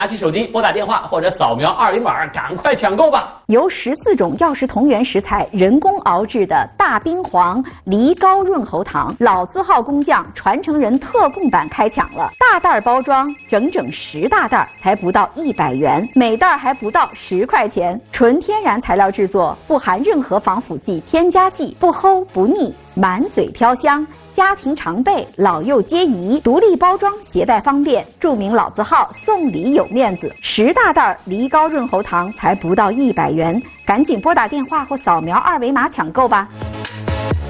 拿起手机拨打电话或者扫描二维码，赶快抢购吧！ 由14种药食同源食材人工熬制的大冰黄梨膏润喉糖，老字号工匠传承人特供版开抢了！大袋包装，整整10大袋，才不到100元，每袋还不到10块钱，纯天然材料制作，不含任何防腐剂、添加剂，不齁不腻，满嘴飘香。家庭常备，老幼皆宜，独立包装，携带方便。著名老字号，送礼有面子。10大袋梨膏润喉糖才不到100元，赶紧拨打电话或扫描二维码抢购吧。